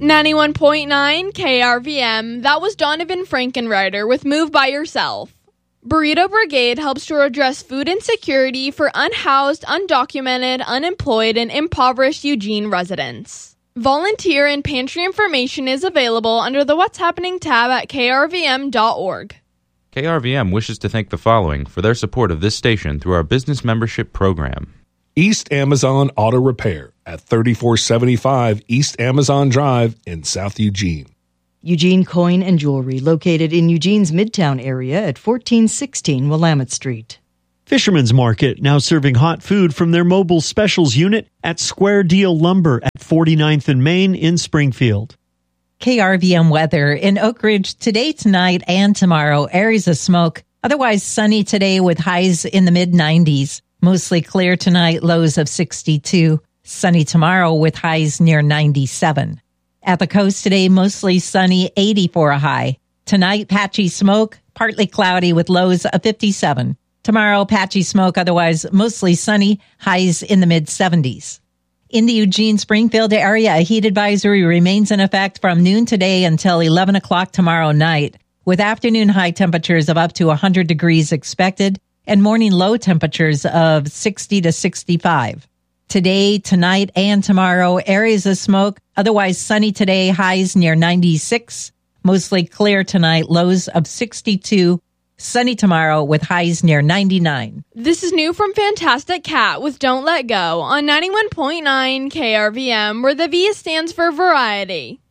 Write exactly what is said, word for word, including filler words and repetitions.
ninety-one point nine K R V M, that was Donovan Frankenreiter with Move By Yourself. Burrito Brigade helps to address food insecurity for unhoused, undocumented, unemployed, and impoverished Eugene residents. Volunteer and pantry information is available under the What's Happening tab at k r v m dot org. K R V M wishes to thank the following for their support of this station through our business membership program. East Amazon Auto Repair at thirty-four seventy-five East Amazon Drive in South Eugene. Eugene Coin and Jewelry, located in Eugene's Midtown area at fourteen sixteen Willamette Street. Fisherman's Market, now serving hot food from their mobile specials unit at Square Deal Lumber at forty-ninth and Main in Springfield. K R V M weather in Oak Ridge today, tonight, and tomorrow. Areas of smoke. Otherwise sunny today with highs in the mid nineties. Mostly clear tonight, lows of sixty-two. Sunny tomorrow with highs near ninety-seven. At the coast today, mostly sunny, eighty for a high. Tonight, patchy smoke, partly cloudy with lows of fifty-seven. Tomorrow, patchy smoke, otherwise mostly sunny, highs in the mid seventies. In the Eugene-Springfield area, a heat advisory remains in effect from noon today until eleven o'clock tomorrow night, with afternoon high temperatures of up to one hundred degrees expected and morning low temperatures of sixty to sixty-five. Today, tonight, and tomorrow, areas of smoke, otherwise sunny today, highs near ninety-six. Mostly clear tonight, lows of sixty-two. Sunny tomorrow with highs near ninety-nine. This is new from Fantastic Cat with Don't Let Go on ninety-one point nine K R V M, where the V stands for variety.